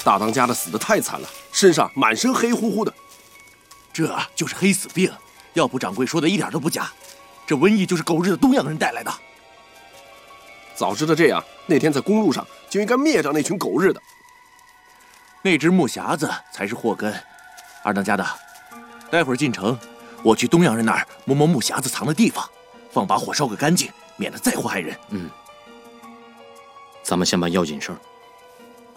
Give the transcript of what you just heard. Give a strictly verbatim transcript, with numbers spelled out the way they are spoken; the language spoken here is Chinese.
大当家的死得太惨了，身上满身黑乎乎的。 这就是黑死病，药铺掌柜说的一点都不假。这瘟疫就是狗日的东洋人带来的。 早知道这样，那天在公路上就应该灭掉那群狗日的。 那只木匣子才是祸根。二当家的，待会儿进城，我去东洋人那儿摸摸木匣子藏的地方，放把火烧个干净，免得再祸害人。 嗯，咱们先办要紧事儿。